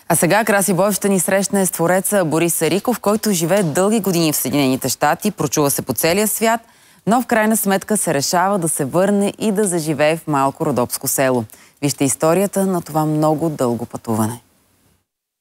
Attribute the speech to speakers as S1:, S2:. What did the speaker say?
S1: А сега Краси Боев ще ни срещне с твореца Борис Сариков, който живее дълги години в Съединените щати, прочува се по целия свят, но в крайна сметка се решава да се върне и да заживее в малко родопско село. Вижте историята на това много дълго пътуване.